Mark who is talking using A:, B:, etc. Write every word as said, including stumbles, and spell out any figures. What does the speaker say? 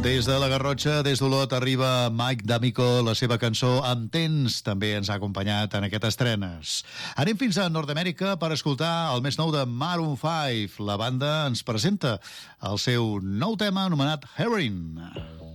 A: Des de la Garrotxa, des d'Olot, arriba Mike D'Amico, la seva cançó Amb temps també ens ha acompanyat en aquestes estrenes. Anem fins a Nord-Amèrica per escoltar el més nou de Maroon cinc. La banda ens presenta el seu nou tema anomenat Heroin.